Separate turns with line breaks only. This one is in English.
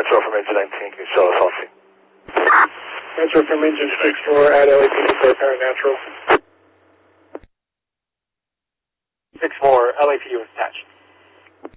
Metro from engine 19, can you show us all scene?
Metro from engine 64 at LAPD for paranatural.
6-4, LAPD was attached.